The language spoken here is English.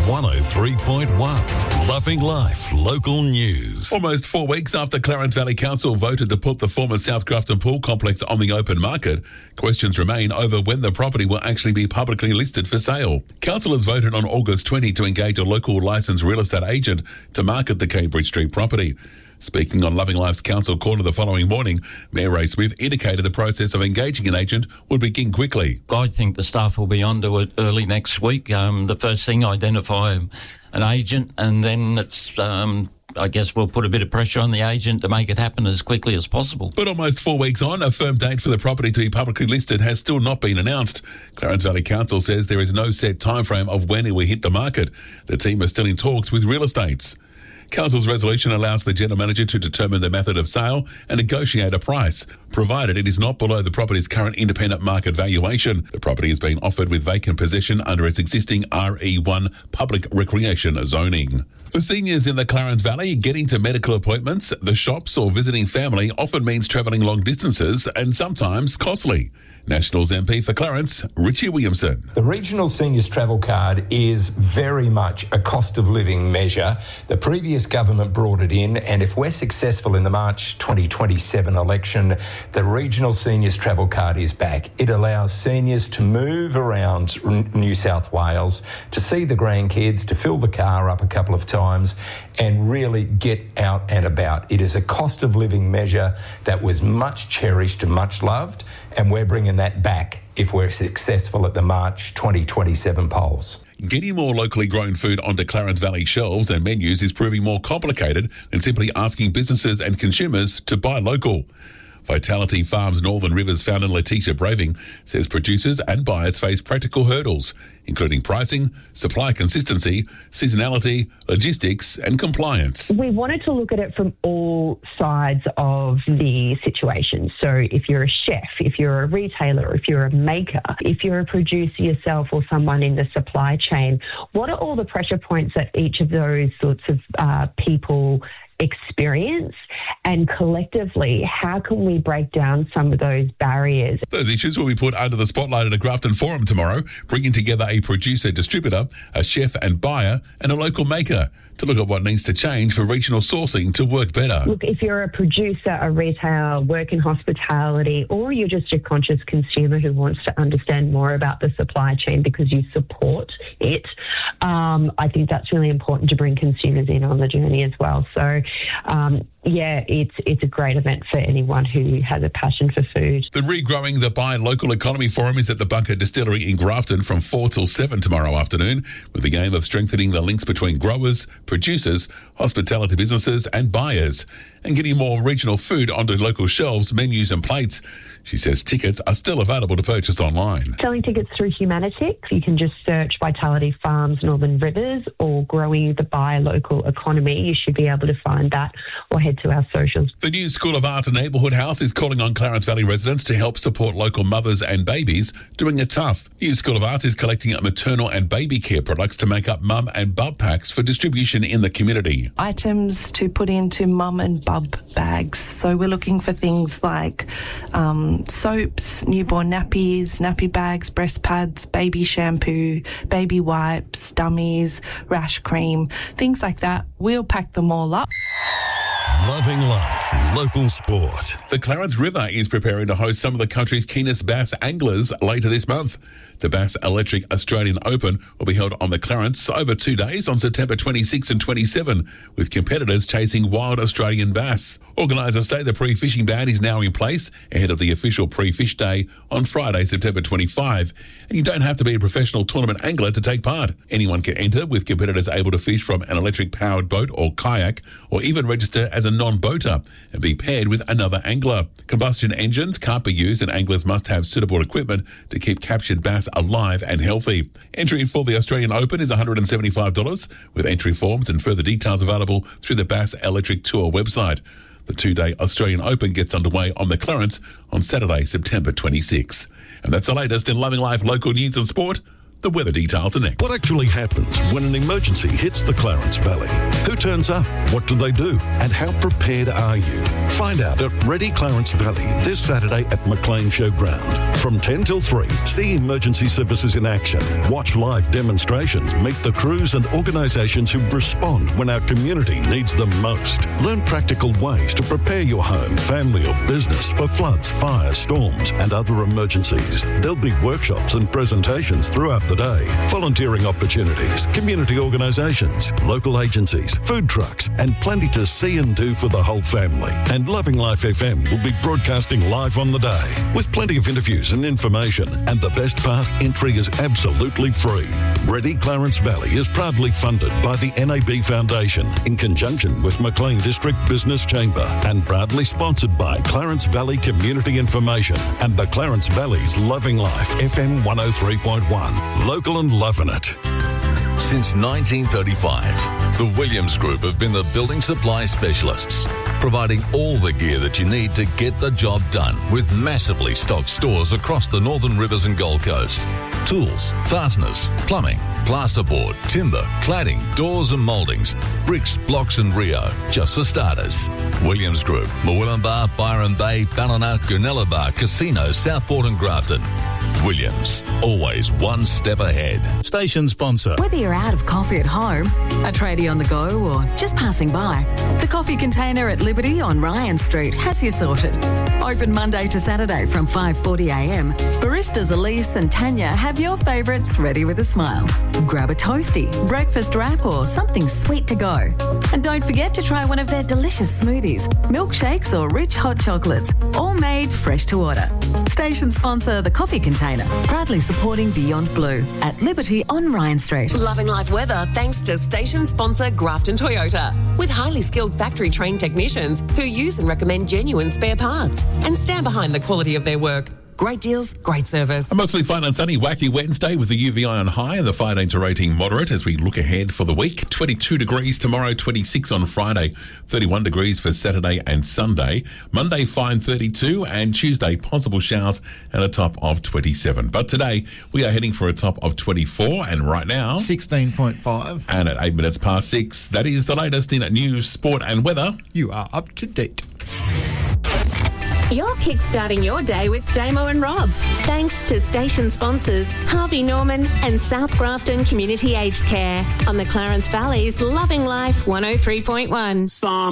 103.1 Loving Life Local News. Almost 4 weeks after Clarence Valley Council voted to put the former South Grafton Pool Complex on the open market, questions remain over when the property will actually be publicly listed for sale. Councillors voted on August 20 to engage a local licensed real estate agent to market the Cambridge Street property. Speaking on Loving Life's Council Corner the following morning, Mayor Ray Smith indicated the process of engaging an agent would begin quickly. I think the staff will be onto it early next week. The first thing, identify an agent, and then it's... I guess we'll put a bit of pressure on the agent to make it happen as quickly as possible. But almost 4 weeks on, a firm date for the property to be publicly listed has still not been announced. Clarence Valley Council says there is no set timeframe of when it will hit the market. The team is still in talks with real estates. Council's resolution allows the general manager to determine the method of sale and negotiate a price, provided it is not below the property's current independent market valuation. The property is being offered with vacant possession under its existing RE1 public recreation zoning. For seniors in the Clarence Valley, getting to medical appointments, the shops or visiting family often means travelling long distances and sometimes costly. Nationals MP for Clarence, Richie Williamson. The Regional Seniors Travel Card is very much a cost of living measure. The previous government brought it in, and if we're successful in the March 2027 election, the Regional Seniors Travel Card is back. It allows seniors to move around New South Wales, to see the grandkids, to fill the car up a couple of times and really get out and about. It is a cost of living measure that was much cherished and much loved, and we're bringing that back if we're successful at the March 2027 polls. Getting more locally grown food onto Clarence Valley shelves and menus is proving more complicated than simply asking businesses and consumers to buy local. Vitality Farms Northern Rivers founder Letitia Braving says producers and buyers face practical hurdles, including pricing, supply consistency, seasonality, logistics and compliance. We wanted to look at it from all sides of the situation. So if you're a chef, if you're a retailer, if you're a maker, if you're a producer yourself or someone in the supply chain, what are all the pressure points that each of those sorts of people experience, and collectively, how can we break down some of those barriers? Those issues will be put under the spotlight at a Grafton Forum tomorrow, bringing together a producer, distributor, a chef and buyer, and a local maker to look at what needs to change for regional sourcing to work better. Look, if you're a producer, a retailer, work in hospitality, or you're just a conscious consumer who wants to understand more about the supply chain because you support it, I think that's really important to bring consumers in on the journey as well. So, it's a great event for anyone who has a passion for food. The Regrowing the Buy Local Economy Forum is at the Bunker Distillery in Grafton from 4 till 7 tomorrow afternoon, with the aim of strengthening the links between growers, producers, hospitality businesses and buyers, and getting more regional food onto local shelves, menus and plates. She says tickets are still available to purchase online. Selling tickets through Humanitix. You can just search Vitality Farms Northern Rivers or Growing the Buy Local Economy. You should be able to find that or head to our socials. The new School of Art and Neighbourhood House is calling on Clarence Valley residents to help support local mothers and babies doing it tough. New School of Art is collecting maternal and baby care products to make up mum and bub packs for distribution in the community. Items to put into mum and bub bags. So we're looking for things like soaps, newborn nappies, nappy bags, breast pads, baby shampoo, baby wipes, dummies, rash cream, things like that. We'll pack them all up. Loving Life Local Sport. The Clarence River is preparing to host some of the country's keenest bass anglers later this month. The Bass Electric Australian Open will be held on the Clarence over 2 days on September 26 and 27, with competitors chasing wild Australian bass. Organisers say the pre-fishing ban is now in place ahead of the official pre-fish day on Friday, September 25, and you don't have to be a professional tournament angler to take part. Anyone can enter, with competitors able to fish from an electric-powered boat or kayak, or even register as a non-boater and be paired with another angler. Combustion engines can't be used, and anglers must have suitable equipment to keep captured bass alive and healthy. Entry for the Australian Open is $175, with entry forms and further details available through the Bass Electric Tour website. The 2-day Australian Open gets underway on the Clarence on Saturday, September 26. And that's the latest in Loving Life local news and sport. The weather details are next. What actually happens when an emergency hits the Clarence Valley? Who turns up? What do they do? And how prepared are you? Find out at Ready Clarence Valley this Saturday at McLean Showground. From 10 till 3, see emergency services in action. Watch live demonstrations. Meet the crews and organisations who respond when our community needs them most. Learn practical ways to prepare your home, family or business for floods, fires, storms and other emergencies. There'll be workshops and presentations throughout the day. Volunteering opportunities, community organisations, local agencies, food trucks and plenty to see and do for the whole family. And Loving Life FM will be broadcasting live on the day with plenty of interviews and information. And the best part, entry is absolutely free. Ready Clarence Valley is proudly funded by the NAB Foundation in conjunction with McLean District Business Chamber and proudly sponsored by Clarence Valley Community Information and the Clarence Valley's Loving Life FM 103.1. Local and loving it. Since 1935, the Williams Group have been the building supply specialists, providing all the gear that you need to get the job done with massively stocked stores across the Northern Rivers and Gold Coast. Tools, fasteners, plumbing, plasterboard, timber, cladding, doors and mouldings, bricks, blocks and Rio, just for starters. Williams Group, Murwillumbah, Byron Bay, Ballina, Goonellabah, Casino, Southport and Grafton. Williams, always one step ahead. Station sponsor. Whether you're out of coffee at home, a tradie on the go or just passing by, the Coffee Container at Liberty on Ryan Street has you sorted. Open Monday to Saturday from 5:40am. Baristas Elise and Tanya have your favourites ready with a smile. Grab a toasty, breakfast wrap or something sweet to go. And don't forget to try one of their delicious smoothies, milkshakes or rich hot chocolates, all made fresh to order. Station sponsor the Coffee Container, proudly supporting Beyond Blue at Liberty on Ryan Street. Loving life weather thanks to station sponsor Grafton Toyota, with highly skilled factory trained technicians who use and recommend genuine spare parts and stand behind the quality of their work. Great deals, great service. A mostly fine and sunny, wacky Wednesday with the UVI on high and the fire danger rating moderate as we look ahead for the week. 22 degrees tomorrow, 26 on Friday, 31 degrees for Saturday and Sunday. Monday, fine 32 and Tuesday, possible showers and a top of 27. But today, we are heading for a top of 24 and right now... 16.5. And at 8 minutes past 6, that is the latest in news, sport and weather. You are up to date. You're kickstarting your day with Damo and Rob. Thanks to station sponsors Harvey Norman and South Grafton Community Aged Care on the Clarence Valley's Loving Life 103.1.